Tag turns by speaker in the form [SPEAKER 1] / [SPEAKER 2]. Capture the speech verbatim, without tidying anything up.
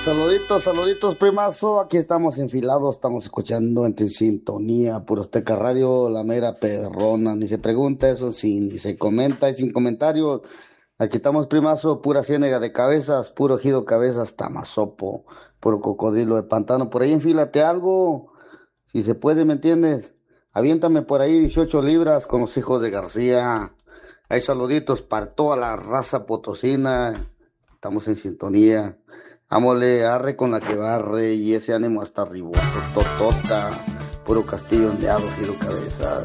[SPEAKER 1] Saluditos, saluditos, primazo. Aquí estamos enfilados, estamos escuchando en sintonía, Puro Azteca Radio, la mera perrona. Ni se pregunta eso, sí, ni se comenta y sin comentarios. Aquí estamos, primazo, pura ciénega de cabezas, puro ejido cabezas, tamazopo, puro cocodrilo de pantano. Por ahí enfílate algo, si se puede, ¿me entiendes? Aviéntame por ahí dieciocho libras con los hijos de García. Hay saluditos para toda la raza potosina. Estamos en sintonía. Ámole, arre con la que barre y ese ánimo hasta arriba. Totota, puro castillo ondeado, giro cabezas.